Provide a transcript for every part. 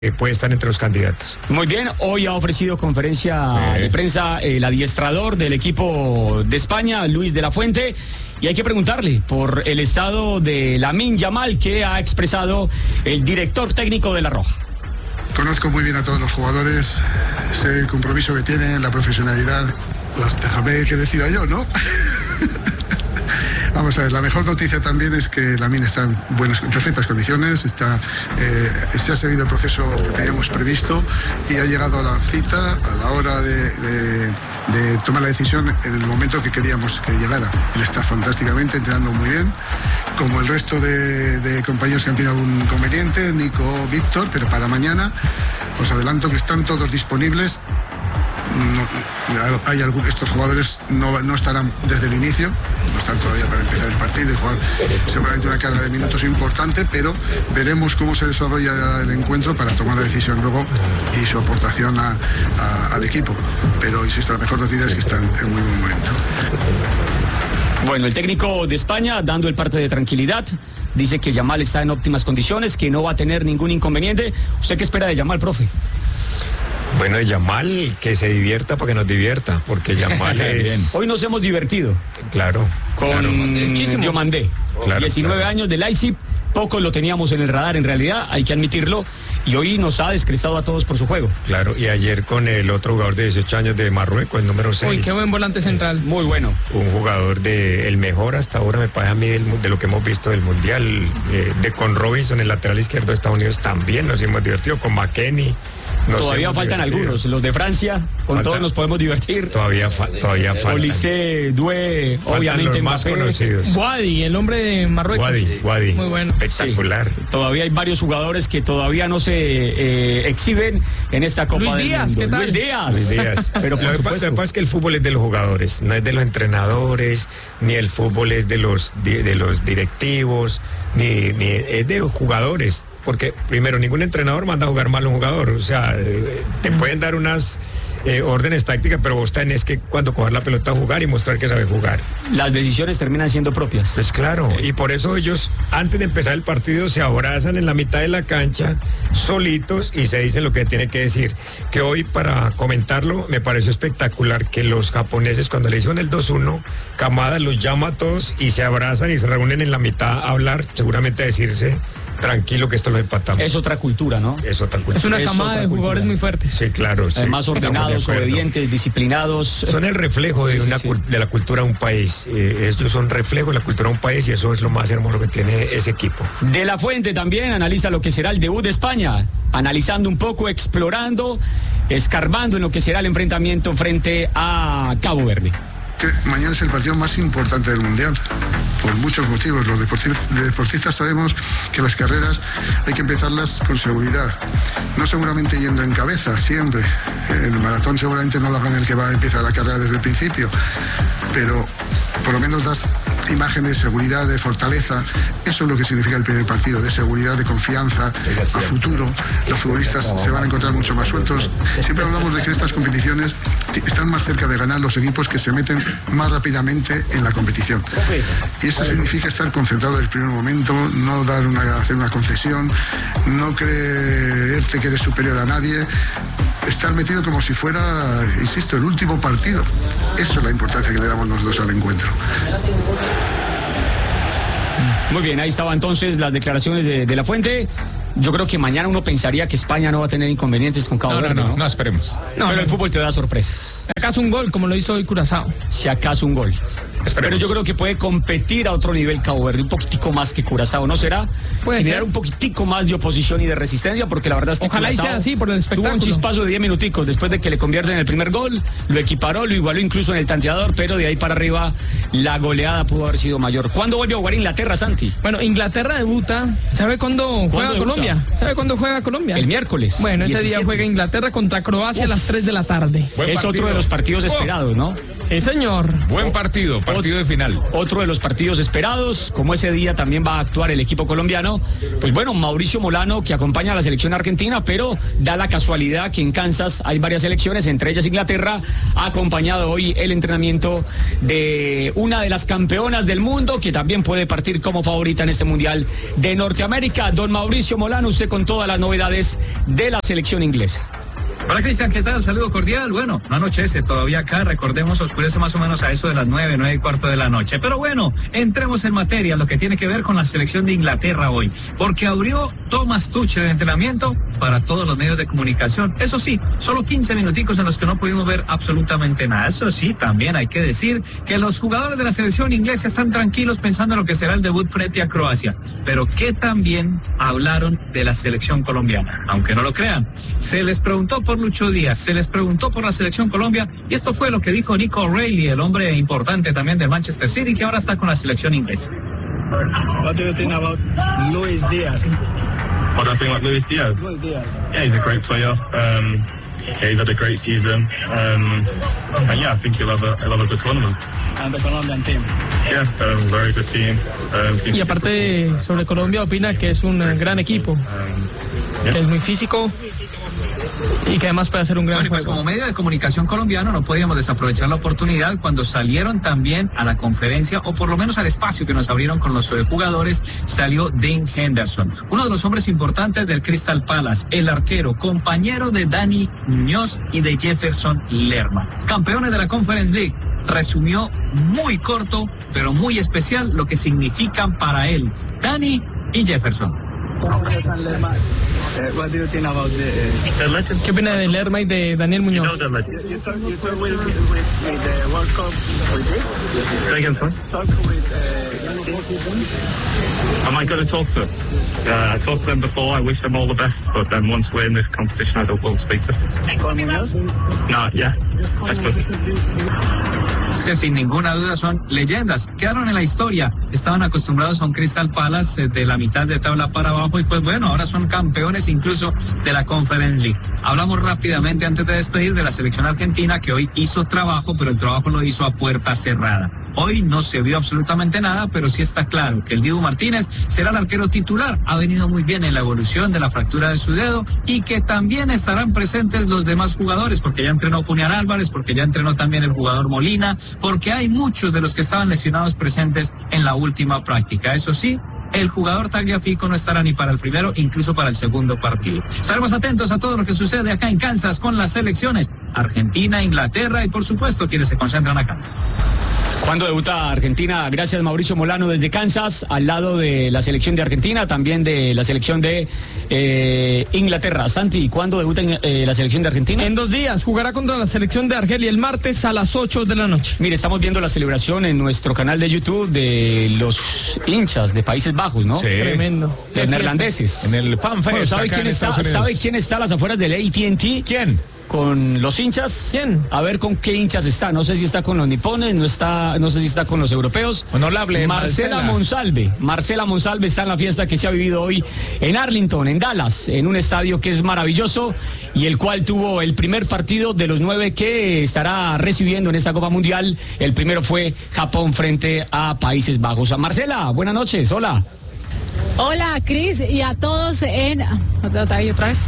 puede estar entre los candidatos. Muy bien, hoy ha ofrecido conferencia de prensa el adiestrador del equipo de España, Luis de la Fuente, y hay que preguntarle por el estado de Lamine Yamal que ha expresado el director técnico de La Roja. Conozco muy bien a todos los jugadores, sé el compromiso que tienen, la profesionalidad. Déjame que decida yo, ¿no? Vamos a ver, la mejor noticia también es que Lamine está en perfectas condiciones, se ha seguido el proceso que teníamos previsto y ha llegado a la cita a la hora de tomar la decisión en el momento que queríamos que llegara. Él está fantásticamente, entrenando muy bien, como el resto de compañeros que han tenido algún inconveniente, Nico, Víctor, pero para mañana os adelanto que están todos disponibles. Estos jugadores no estarán desde el inicio, no están todavía para empezar el partido y jugar seguramente una carga de minutos importante, pero veremos cómo se desarrolla el encuentro para tomar la decisión luego y su aportación al equipo. Pero insisto, la mejor noticia es que están en muy buen momento. Bueno, el técnico de España dando el parte de tranquilidad. Dice que Yamal está en óptimas condiciones, que no va a tener ningún inconveniente. ¿Usted qué espera de Yamal, profe? Bueno, de Yamal, que se divierta para que nos divierta, porque Yamal es... Hoy nos hemos divertido. Claro. Con Diomandé. Claro, 19 años de Leipzig, pocos lo teníamos en el radar en realidad, hay que admitirlo, y hoy nos ha descrestado a todos por su juego. Claro, y ayer con el otro jugador de 18 años de Marruecos, el número 6. Uy, qué buen volante central. Muy bueno. Un jugador el mejor hasta ahora, me parece a mí, de lo que hemos visto del Mundial. Con Robinson, el lateral izquierdo de Estados Unidos, también nos hemos divertido, con McKennie. Todavía faltan algunos, los de Francia, todos nos podemos divertir. Todavía faltan. Olise, Due, obviamente los más conocidos. Wadi, el hombre de Marruecos. Wadi. Muy bueno. Espectacular. Sí, todavía hay varios jugadores que todavía no se exhiben en esta Copa del Mundo. ¿Qué tal? Luis Díaz. Pero lo que pasa es que el fútbol es de los jugadores, no es de los entrenadores, ni el fútbol es de los directivos, ni es de los jugadores. Porque, primero, ningún entrenador manda a jugar mal a un jugador. O sea, te pueden dar unas órdenes tácticas, pero vos tenés que, cuando coger la pelota, a jugar y mostrar que sabes jugar. Las decisiones terminan siendo propias. Pues claro, y por eso ellos, antes de empezar el partido, se abrazan en la mitad de la cancha, solitos, y se dicen lo que tienen que decir. Que hoy, para comentarlo, me pareció espectacular que los japoneses, cuando le hicieron el 2-1, Kamada los llama a todos y se abrazan y se reúnen en la mitad a hablar, seguramente a decirse... Tranquilo que esto lo empatamos. Es otra cultura, ¿no? Es otra cultura. Es una camada de jugadores muy fuertes. Sí, claro. Sí, más ordenados, obedientes, disciplinados. Son el reflejo de la cultura de un país. Estos son reflejo de la cultura de un país y eso es lo más hermoso que tiene ese equipo. De la Fuente también analiza lo que será el debut de España, analizando un poco, explorando, escarbando en lo que será el enfrentamiento frente a Cabo Verde. Que mañana es el partido más importante del Mundial, por muchos motivos. Los deportistas sabemos que las carreras hay que empezarlas con seguridad, no seguramente yendo en cabeza siempre. El maratón seguramente no lo haga el que va a empezar la carrera desde el principio, pero por lo menos das imagen de seguridad, de fortaleza. Eso es lo que significa el primer partido, de seguridad, de confianza a futuro. Los futbolistas se van a encontrar mucho más sueltos. Siempre hablamos de que estas competiciones están más cerca de ganar los equipos que se meten más rápidamente en la competición. Y eso significa estar concentrado desde el primer momento, no hacer una concesión, no creerte que eres superior a nadie, estar metido como si fuera, insisto, el último partido. Eso es la importancia que le damos los dos al encuentro. Muy bien, ahí estaban entonces las declaraciones de la Fuente. Yo creo que mañana uno pensaría que España no va a tener inconvenientes con Cabo Verde. No, esperemos. Pero el fútbol te da sorpresas. Si acaso un gol, como lo hizo hoy Curazao. Si acaso un gol. Pero yo creo que puede competir a otro nivel Cabo Verde, un poquitico más que Curazao, ¿no será? Puede generar ser. un poquitico más de oposición y de resistencia, porque la verdad es que ojalá y sea así por el espectáculo. Tuvo un chispazo de 10 minuticos después de que le convierten en el primer gol, lo equiparó, lo igualó incluso en el tanteador, pero de ahí para arriba la goleada pudo haber sido mayor. ¿Cuándo vuelve a jugar Inglaterra, Santi? Bueno, Inglaterra debuta. ¿Sabe cuándo juega Colombia? ¿Sabe cuándo juega Colombia? El miércoles. Bueno, ese 17. día juega Inglaterra contra Croacia a las 3 de la tarde. Es otro de los partidos esperados, ¿no? Sí, señor. Buen partido de final. Otro de los partidos esperados, como ese día también va a actuar el equipo colombiano. Pues bueno, Mauricio Molano, que acompaña a la selección argentina, pero da la casualidad que en Kansas hay varias selecciones, entre ellas Inglaterra, ha acompañado hoy el entrenamiento de una de las campeonas del mundo, que también puede partir como favorita en este Mundial de Norteamérica. Don Mauricio Molano, usted con todas las novedades de la selección inglesa. Hola Cristian, ¿qué tal? Saludo cordial. Bueno, no anochece todavía acá, recordemos, oscurece más o menos a eso de las 9:15 de la noche. Pero bueno, entremos en materia, lo que tiene que ver con la selección de Inglaterra hoy, porque abrió Thomas Tuchel el entrenamiento para todos los medios de comunicación. Eso sí, solo 15 minuticos en los que no pudimos ver absolutamente nada. Eso sí, también hay que decir que los jugadores de la selección inglesa están tranquilos pensando en lo que será el debut frente a Croacia, pero que también hablaron de la selección colombiana, aunque no lo crean. Se les preguntó por Lucho Díaz, se les preguntó por la selección Colombia, y esto fue lo que dijo Nico O'Reilly, el hombre importante también del Manchester City, que ahora está con la selección inglesa. What do you think about Luis Díaz? What do I think about Luis Díaz? Luis Díaz. Yeah, he's a great player. He's had a great season. And yeah, I think he'll have a good tournament. And the Colombian team. Yeah, very good team. Y aparte, sobre Colombia, opina que es un gran equipo, que es muy físico y que además puede hacer un gran juego. Pues como medio de comunicación colombiano no podíamos desaprovechar la oportunidad cuando salieron también a la conferencia, o por lo menos al espacio que nos abrieron con los jugadores, salió Dean Henderson, uno de los hombres importantes del Crystal Palace, el arquero, compañero de Dani Muñoz y de Jefferson Lerma, campeones de la Conference League. Resumió muy corto, pero muy especial lo que significan para él Dani y Jefferson. What do you think about the ¿Qué opina de Lerma y de Daniel Muñoz? you talk with the World Cup with this? Say again, sorry? Talk with Am I going to talk to them? I talked to them before. I wish them all the best. But then once we're in the competition, I won't speak to them. con Muñoz? No, yeah. That's good. Es que sin ninguna duda son leyendas, quedaron en la historia, estaban acostumbrados a un Crystal Palace de la mitad de tabla para abajo, y pues bueno, ahora son campeones incluso de la Conference League. Hablamos rápidamente antes de despedir de la selección argentina, que hoy hizo trabajo, pero el trabajo lo hizo a puerta cerrada. Hoy no se vio absolutamente nada, pero sí está claro que el Dibu Martínez será el arquero titular. Ha venido muy bien en la evolución de la fractura de su dedo, y que también estarán presentes los demás jugadores, porque ya entrenó Junior Álvarez, porque ya entrenó también el jugador Molina, porque hay muchos de los que estaban lesionados presentes en la última práctica. Eso sí, el jugador Tagliafico no estará ni para el primero, incluso para el segundo partido. Estaremos atentos a todo lo que sucede acá en Kansas con las selecciones Argentina, Inglaterra y por supuesto quienes se concentran acá. ¿Cuándo debuta Argentina? Gracias, Mauricio Molano, desde Kansas, al lado de la selección de Argentina, también de la selección de Inglaterra. Santi, ¿cuándo debuta la selección de Argentina? En 2 días, jugará contra la selección de Argelia el martes a las 8 de la noche. Mire, estamos viendo la celebración en nuestro canal de YouTube de los hinchas de Países Bajos, ¿no? Sí. Tremendo. Los neerlandeses. En el FanFest. Bueno, ¿sabe quién está a las afueras del AT&T? ¿Quién? Con los hinchas. ¿Quién? A ver con qué hinchas está. No sé si está con los nipones, no sé si está con los europeos. Honorable Marcela Monsalve. Marcela Monsalve está en la fiesta que se ha vivido hoy en Arlington, en Dallas, en un estadio que es maravilloso y el cual tuvo el primer partido de los 9 que estará recibiendo en esta Copa Mundial. El primero fue Japón frente a Países Bajos. Marcela, buenas noches. Hola. Hola, Cris, y a todos en... ¿Otra vez?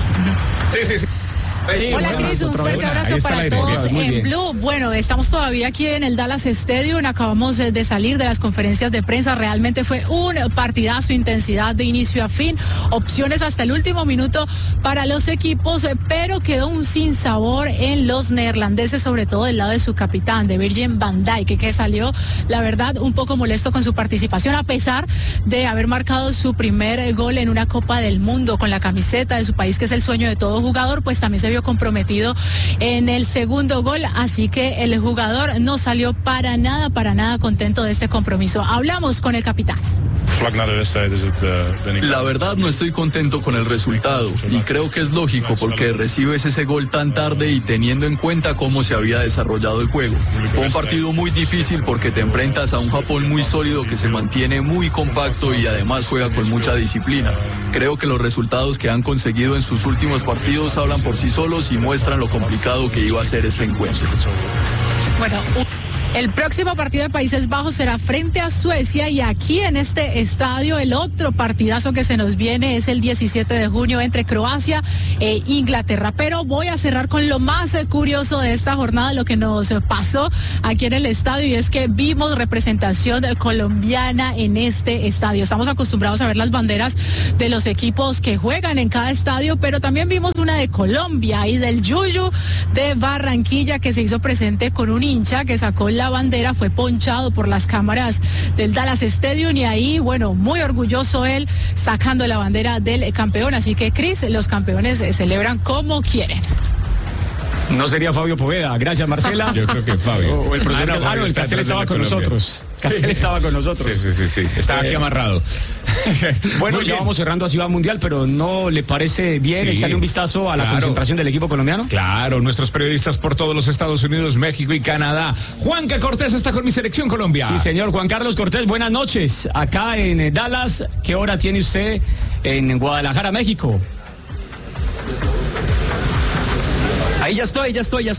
Sí. Sí, hola Cris, un fuerte abrazo para todos en Blue. Bueno, estamos todavía aquí en el Dallas Stadium, acabamos de salir de las conferencias de prensa, realmente fue un partidazo, intensidad de inicio a fin, opciones hasta el último minuto para los equipos, pero quedó un sinsabor en los neerlandeses, sobre todo del lado de su capitán, de Virgil van Dijk, que salió, la verdad, un poco molesto con su participación, a pesar de haber marcado su primer gol en una Copa del Mundo con la camiseta de su país, que es el sueño de todo jugador, pues también se vio comprometido en el segundo gol, así que el jugador no salió para nada contento de este compromiso. Hablamos con el capitán. La verdad no estoy contento con el resultado y creo que es lógico porque recibes ese gol tan tarde y teniendo en cuenta cómo se había desarrollado el juego. Fue un partido muy difícil porque te enfrentas a un Japón muy sólido que se mantiene muy compacto y además juega con mucha disciplina. Creo que los resultados que han conseguido en sus últimos partidos hablan por sí solos y muestran lo complicado que iba a ser este encuentro. Bueno, el próximo partido de Países Bajos será frente a Suecia y aquí en este estadio el otro partidazo que se nos viene es el 17 de junio entre Croacia e Inglaterra. Pero voy a cerrar con lo más curioso de esta jornada, lo que nos pasó aquí en el estadio, y es que vimos representación colombiana en este estadio. Estamos acostumbrados a ver las banderas de los equipos que juegan en cada estadio, pero también vimos una de Colombia y del Yuyu de Barranquilla, que se hizo presente con un hincha que sacó la bandera, fue ponchado por las cámaras del Dallas Stadium y ahí, bueno, muy orgulloso él sacando la bandera del campeón. Así que, Cris, los campeones celebran como quieren. No sería Fabio Poveda. Gracias, Marcela. Yo creo que Fabio. O el profesor el Castel estaba con nosotros. Castel estaba con nosotros. Sí. Estaba aquí amarrado. Bueno, ya vamos cerrando así va Mundial, pero ¿no le parece bien echarle un vistazo a la concentración del equipo colombiano? Claro, nuestros periodistas por todos los Estados Unidos, México y Canadá. Juanca Cortés está con mi selección Colombia. Sí, señor. Juan Carlos Cortés, buenas noches. Acá en Dallas, ¿qué hora tiene usted en Guadalajara, México? Ahí ya estoy.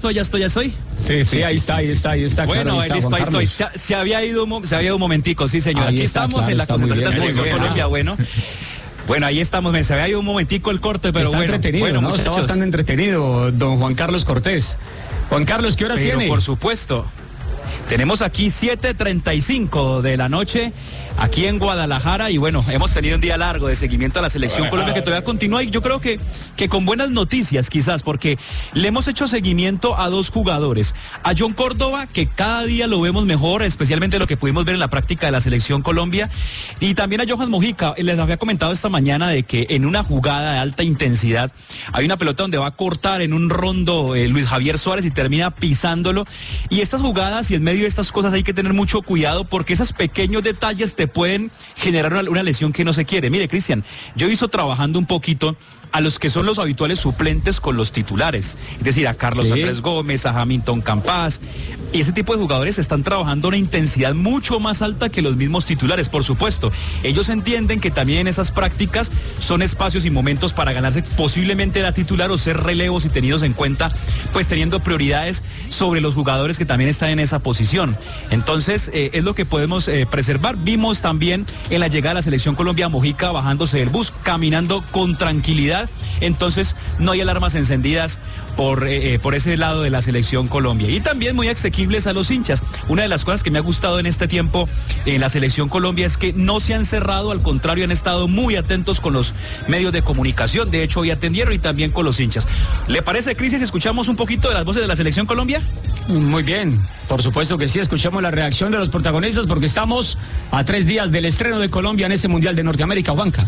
Sí, ahí está. Bueno, claro, listo, ahí estoy. Se había ido un momentico, sí, señor. Ahí aquí está, estamos claro, en la concentración de la selección Colombia, Bueno, ahí estamos, se había ido un momentico el corte, pero está entretenido, ¿no? muchachos. Está bastante entretenido, don Juan Carlos Cortés. Juan Carlos, ¿qué horas tiene? Por supuesto. Tenemos aquí 7:35 de la noche aquí en Guadalajara y bueno, hemos tenido un día largo de seguimiento a la selección Colombia que todavía continúa y yo creo que con buenas noticias quizás porque le hemos hecho seguimiento a dos jugadores, a John Córdoba que cada día lo vemos mejor, especialmente lo que pudimos ver en la práctica de la selección Colombia y también a Johan Mojica. Les había comentado esta mañana de que en una jugada de alta intensidad hay una pelota donde va a cortar en un rondo Luis Javier Suárez y termina pisándolo y estas jugadas y en medio de estas cosas hay que tener mucho cuidado porque esos pequeños detalles te pueden generar una lesión que no se quiere. Mire, Cristian, yo he visto trabajando un poquito a los que son los habituales suplentes con los titulares, es decir, a Carlos Andrés Gómez, a Hamilton Campas, y ese tipo de jugadores están trabajando a una intensidad mucho más alta que los mismos titulares, por supuesto. Ellos entienden que también en esas prácticas son espacios y momentos para ganarse posiblemente la titular o ser relevos y tenidos en cuenta, pues teniendo prioridades sobre los jugadores que también están en esa posición. Entonces, es lo que podemos preservar. Vimos también en la llegada de la selección Colombia a Mojica bajándose del bus, caminando con tranquilidad. Entonces no hay alarmas encendidas por ese lado de la selección Colombia y también muy asequibles a los hinchas. Una de las cosas que me ha gustado en este tiempo en la selección Colombia es que no se han cerrado, al contrario han estado muy atentos con los medios de comunicación, de hecho hoy atendieron y también con los hinchas. ¿Le parece, Cris, si escuchamos un poquito de las voces de la selección Colombia? Muy bien, por supuesto que sí, escuchamos la reacción de los protagonistas porque estamos a 3 días del estreno de Colombia en ese Mundial de Norteamérica, Juanca.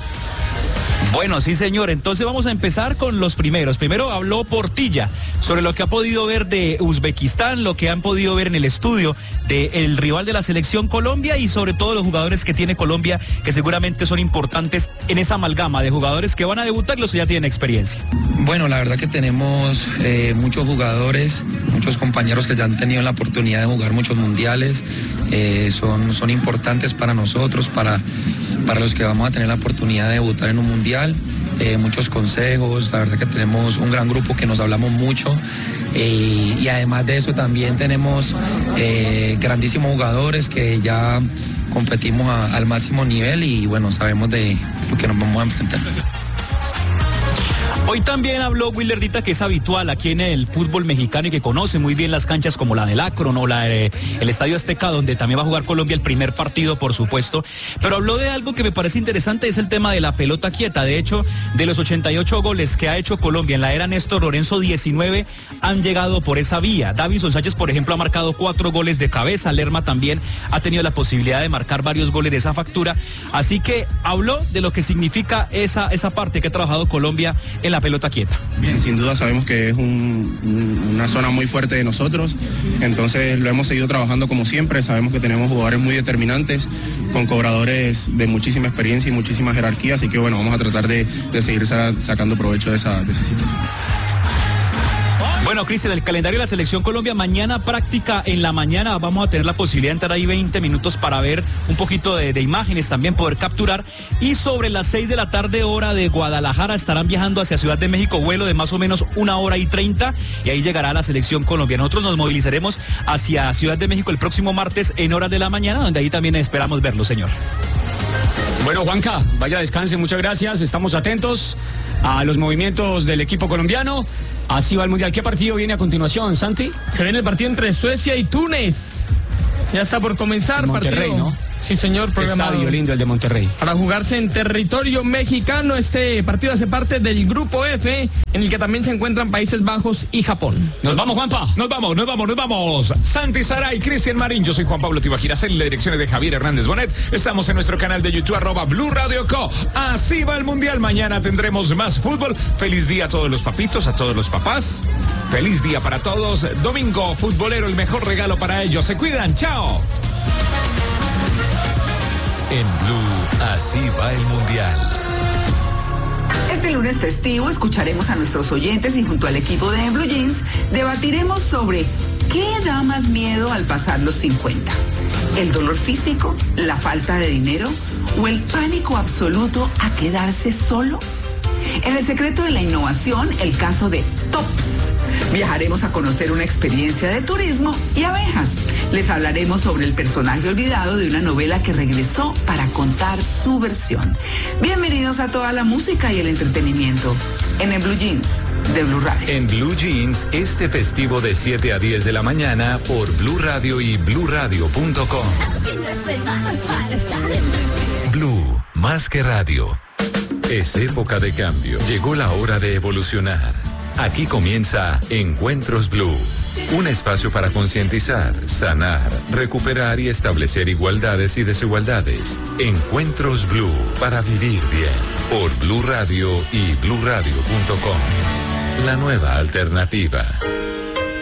Bueno, sí, señor. Entonces vamos a empezar con los primeros. Primero habló Portilla sobre lo que ha podido ver de Uzbekistán, lo que han podido ver en el estudio del rival de la selección Colombia y sobre todo los jugadores que tiene Colombia, que seguramente son importantes en esa amalgama de jugadores que van a debutar y los que ya tienen experiencia. Bueno, la verdad que tenemos muchos jugadores, muchos compañeros que ya han tenido la oportunidad de jugar muchos mundiales. Son importantes para nosotros, para los que vamos a tener la oportunidad de debutar en un mundial. Muchos consejos, la verdad que tenemos un gran grupo que nos hablamos mucho y además de eso también tenemos grandísimos jugadores que ya competimos al máximo nivel y bueno, sabemos de lo que nos vamos a enfrentar. Hoy también habló Willerdita, que es habitual aquí en el fútbol mexicano y que conoce muy bien las canchas como la del Akron o el Estadio Azteca, donde también va a jugar Colombia el primer partido, por supuesto. Pero habló de algo que me parece interesante, es el tema de la pelota quieta. De hecho, de los 88 goles que ha hecho Colombia en la era Néstor Lorenzo, 19 han llegado por esa vía. Davinson Sánchez, por ejemplo, ha marcado 4 goles de cabeza. Lerma también ha tenido la posibilidad de marcar varios goles de esa factura. Así que habló de lo que significa esa parte que ha trabajado Colombia en la pelota quieta. Bien, sin duda sabemos que es una zona muy fuerte de nosotros, entonces lo hemos seguido trabajando como siempre. Sabemos que tenemos jugadores muy determinantes, con cobradores de muchísima experiencia y muchísima jerarquía, así que bueno, vamos a tratar de seguir sacando provecho de esa situación. Bueno, Cristian, el calendario de la Selección Colombia, mañana práctica en la mañana, vamos a tener la posibilidad de entrar ahí 20 minutos para ver un poquito de imágenes, también poder capturar, y sobre las 6 de la tarde, hora de Guadalajara, estarán viajando hacia Ciudad de México, vuelo de más o menos 1 hora y 30, y ahí llegará la Selección Colombia. Nosotros nos movilizaremos hacia Ciudad de México el próximo martes en horas de la mañana, donde ahí también esperamos verlo, señor. Bueno, Juanca, vaya descanse, muchas gracias, estamos atentos a los movimientos del equipo colombiano. Así va el Mundial. ¿Qué partido viene a continuación, Santi? Se viene el partido entre Suecia y Túnez. Ya está por comenzar. Monterrey, partido. ¿no? Sí, señor, programado. Estadio lindo el de Monterrey. Para jugarse en territorio mexicano, este partido hace parte del Grupo F, en el que también se encuentran Países Bajos y Japón. Nos vamos, Juanpa. Nos vamos. Santi Saray, Cristian Marín, yo soy Juan Pablo Tibagiras, en la dirección de Javier Hernández Bonet. Estamos en nuestro canal de YouTube, @Blue Radio Co. Así va el Mundial. Mañana tendremos más fútbol. Feliz día a todos los papitos, a todos los papás. Feliz día para todos. Domingo futbolero, el mejor regalo para ellos. Se cuidan. Chao. En Blue, así va el Mundial. Este lunes festivo escucharemos a nuestros oyentes y junto al equipo de Blue Jeans debatiremos sobre qué da más miedo al pasar los 50. ¿El dolor físico, la falta de dinero o el pánico absoluto a quedarse solo? En el secreto de la innovación, el caso de Tops. Viajaremos a conocer una experiencia de turismo y abejas. Les hablaremos sobre el personaje olvidado de una novela que regresó para contar su versión. Bienvenidos a toda la música y el entretenimiento en el Blue Jeans de Blue Radio. En Blue Jeans, este festivo de 7 a 10 de la mañana por Blue Radio y BlueRadio.com. Blue, más que radio. Es época de cambio. Llegó la hora de evolucionar. Aquí comienza Encuentros Blue, un espacio para concientizar, sanar, recuperar y establecer igualdades y desigualdades. Encuentros Blue, para vivir bien, por Blue Radio y BlueRadio.com. La nueva alternativa.